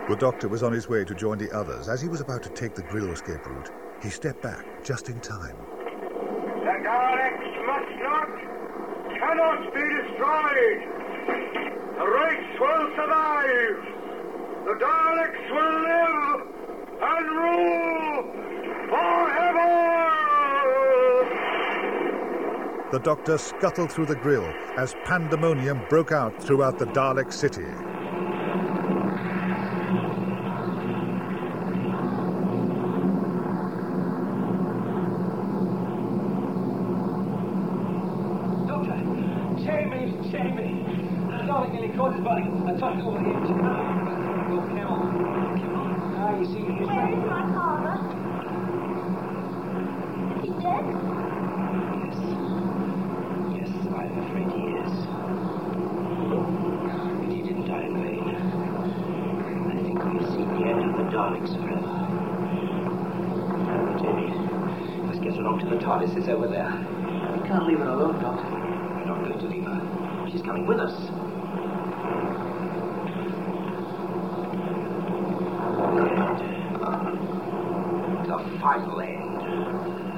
The Doctor was on his way to join the others. As he was about to take the Grill escape route, he stepped back just in time. The Daleks must not, cannot be destroyed. The race will survive. The Daleks will live and rule forever. The Doctor scuttled through the Grill as pandemonium broke out throughout the Dalek city. Save me. The Dalek nearly caught his body. I tossed it over the edge. Come on. Ah, you see, he's Where is my father? He's dead? Yes, I'm afraid he is. But he didn't die in vain. I think we've seen the end of the Daleks forever. Jamie, let's get along to the TARDIS. It's over there. We can't leave her alone, Doctor. We're not going to leave her. She's coming with us. The final end.